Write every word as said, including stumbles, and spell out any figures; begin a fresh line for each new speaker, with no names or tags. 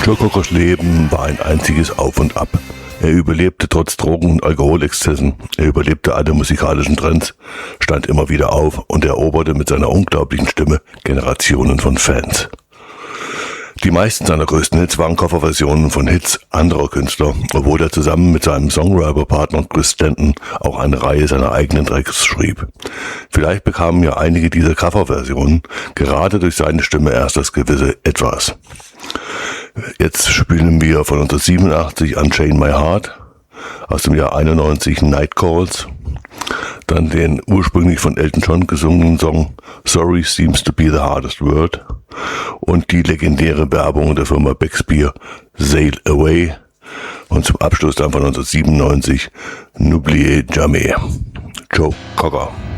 Joe Cockers Leben war ein einziges Auf und Ab. Er überlebte trotz Drogen- und Alkoholexzessen, er überlebte alle musikalischen Trends, stand immer wieder auf und eroberte mit seiner unglaublichen Stimme Generationen von Fans. Die meisten seiner größten Hits waren Coverversionen von Hits anderer Künstler, obwohl er zusammen mit seinem Songwriter-Partner Chris Stanton auch eine Reihe seiner eigenen Tracks schrieb. Vielleicht bekamen ja einige dieser Coverversionen gerade durch seine Stimme erst das gewisse Etwas. Jetzt spielen wir von neunzehnhundertsiebenundachtzig Unchain My Heart, aus dem Jahr einundneunzig Night Calls, dann den ursprünglich von Elton John gesungenen Song Sorry Seems to be the Hardest Word und die legendäre Werbung der Firma Beck's Beer Sail Away und zum Abschluss dann von neunzehnhundertsiebenundneunzig N'Oubliez Jamais. Joe Cocker.